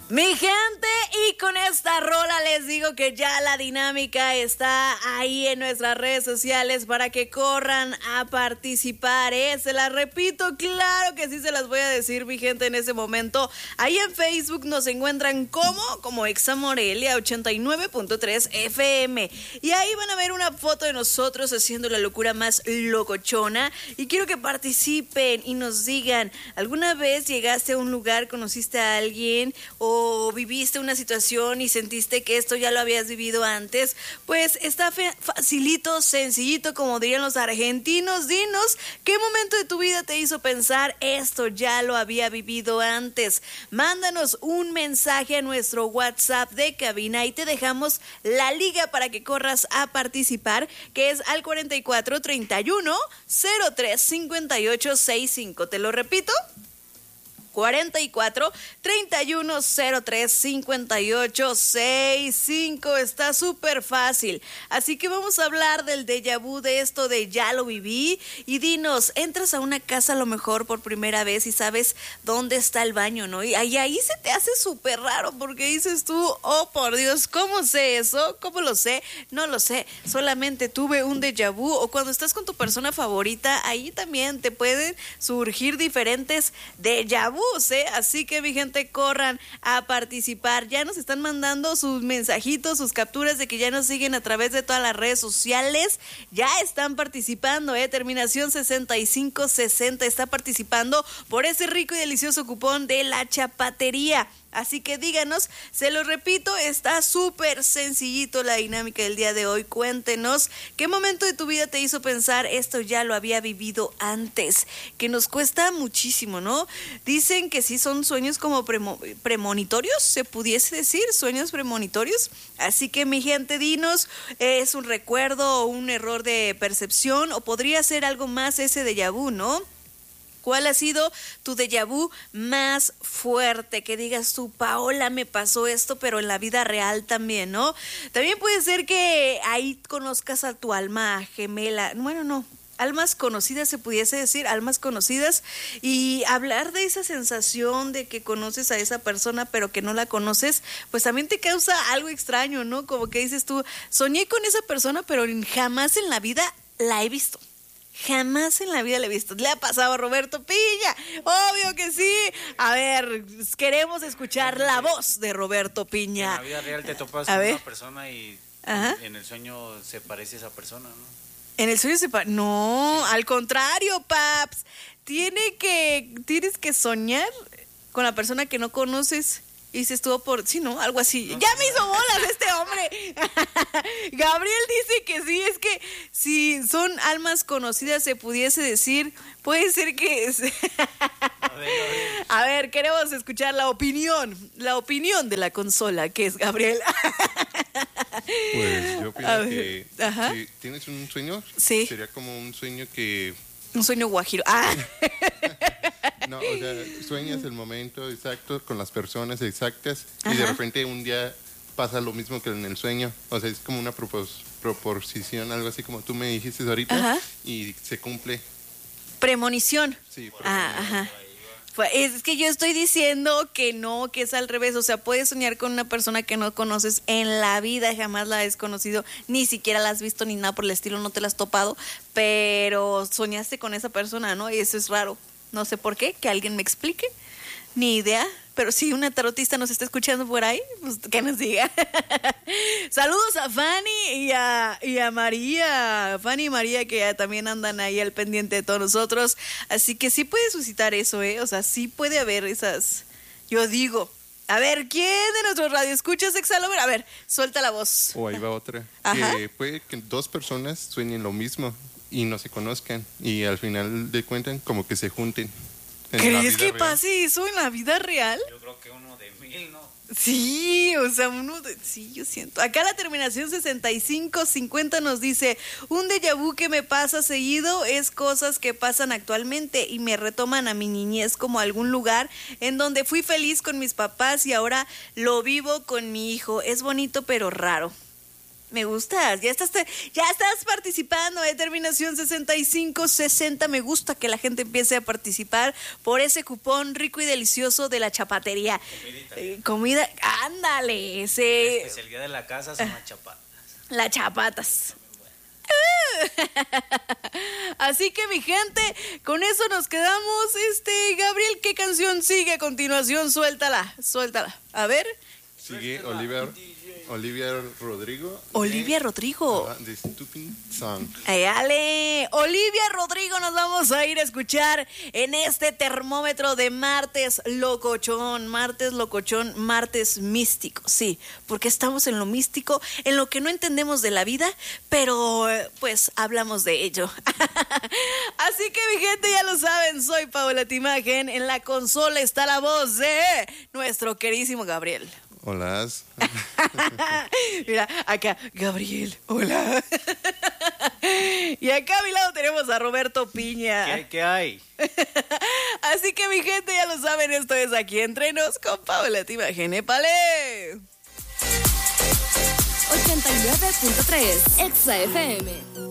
Mi gente, y con esta rola les digo que ya la dinámica está ahí en nuestras redes sociales para que corran a participar, ¿eh? Se las repito, claro que sí se las voy a decir, mi gente, en ese momento. Ahí en Facebook nos encuentran como Exa Morelia 89.3 FM. Y ahí van a ver una foto de nosotros haciendo la locura más locochona. Y quiero que participen y nos digan, ¿alguna vez llegaste a un lugar, conociste a alguien o viviste una situación y sentiste que esto ya lo habías vivido antes? Pues está facilito, sencillito, como dirían los argentinos. Dinos, ¿qué momento de tu vida te hizo pensar esto ya lo había vivido antes? Mándanos un mensaje a nuestro WhatsApp de cabina y te dejamos la liga para que corras a participar, que es al 44 31 03 58 65. Te lo repito, 44 31 03 58 65. Está súper fácil. Así que vamos a hablar del déjà vu, de esto de ya lo viví. Y dinos, entras a una casa a lo mejor por primera vez y sabes dónde está el baño, ¿no? Y ahí se te hace súper raro porque dices tú, oh por Dios, ¿cómo sé eso? ¿Cómo lo sé? No lo sé, solamente tuve un déjà vu. O cuando estás con tu persona favorita, ahí también te pueden surgir diferentes déjà vu. Así que mi gente, corran a participar. Ya nos están mandando sus mensajitos, sus capturas de que ya nos siguen a través de todas las redes sociales. Ya están participando, terminación 6560 está participando por ese rico y delicioso cupón de La Chapatería. Así que díganos, se lo repito, está súper sencillito la dinámica del día de hoy. Cuéntenos, ¿qué momento de tu vida te hizo pensar esto ya lo había vivido antes? Que nos cuesta muchísimo, ¿no? Dicen que sí son sueños como premonitorios, se pudiese decir, sueños premonitorios. Así que mi gente, dinos, ¿es un recuerdo o un error de percepción? O podría ser algo más ese déjà vu, ¿no? ¿Cuál ha sido tu déjà vu más fuerte? Que digas tú, Paola, me pasó esto, pero en la vida real también, ¿no? También puede ser que ahí conozcas a tu alma gemela. Bueno, no, almas conocidas se pudiese decir, almas conocidas, y hablar de esa sensación de que conoces a esa persona pero que no la conoces, pues también te causa algo extraño, ¿no? Como que dices tú, soñé con esa persona pero jamás en la vida la he visto. Jamás en la vida le he visto. ¿Le ha pasado a Roberto Piña? Obvio que sí. A ver, queremos escuchar la voz de Roberto Piña. En la vida real te topas con una persona y en el sueño se parece a esa persona, ¿no? En el sueño se parece. No, al contrario, paps. Tienes que soñar con la persona que no conoces. Y se estuvo por... Sí, ¿no? Algo así. No, ya me hizo bolas este hombre. Gabriel dice que sí, es que si son almas conocidas se pudiese decir, puede ser que... A ver, queremos escuchar la opinión de la consola, que es Gabriel. Pues yo pienso que si tienes un sueño, sí, sería como un sueño que... Un sueño guajiro. No, o sea, sueñas el momento exacto con las personas exactas y de repente un día pasa lo mismo que en el sueño. O sea, es como una proposición, algo así como tú me dijiste ahorita, y se cumple. Premonición. Sí, premonición. Pues es que yo estoy diciendo que no, que es al revés. O sea, puedes soñar con una persona que no conoces en la vida, jamás la has conocido, ni siquiera la has visto ni nada por el estilo, no te la has topado, pero soñaste con esa persona, ¿no? Y eso es raro. No sé por qué, que alguien me explique, ni idea, pero si una tarotista nos está escuchando por ahí, pues que nos diga. Saludos a Fanny y a María, Fanny y María, que ya también andan ahí al pendiente de todos nosotros, así que sí puede suscitar eso, o sea, sí puede haber esas, yo digo. A ver, ¿quién de nuestros radioescuchas Exalover? A ver, suelta la voz. O ahí va otra. Que puede que dos personas sueñen lo mismo y no se conozcan y al final de cuentas como que se junten. ¿Crees que pase eso en la vida real? Yo creo que uno de 1000, ¿no? Sí, o sea, sí, yo siento. Acá la terminación 6550 nos dice, un déjà vu que me pasa seguido es cosas que pasan actualmente y me retoman a mi niñez, como algún lugar en donde fui feliz con mis papás y ahora lo vivo con mi hijo. Es bonito pero raro. Me gustas, ya estás participando, terminación 6560. Me gusta que la gente empiece a participar por ese cupón rico y delicioso de la chapatería. Comida, ándale. La especialidad de la casa son las chapatas. Las chapatas. Así que mi gente, con eso nos quedamos. Gabriel, ¿qué canción sigue a continuación? Suéltala. A ver. Sigue Olivia Rodrigo. Olivia Rodrigo. The Stupid Song. Ale, Olivia Rodrigo nos vamos a ir a escuchar en este termómetro de martes locochón, martes místico. Sí, porque estamos en lo místico, en lo que no entendemos de la vida, pero pues hablamos de ello. Así que mi gente, ya lo saben, soy Paola Timagen. En la consola está la voz de nuestro queridísimo Gabriel. Hola. Mira, acá, Gabriel, hola. Y acá a mi lado tenemos a Roberto Piña. ¿Qué hay? Así que mi gente, ya lo saben, esto es Aquí Entre Nos con Paola Timagen. ¡Épale! 89.3 Exa FM.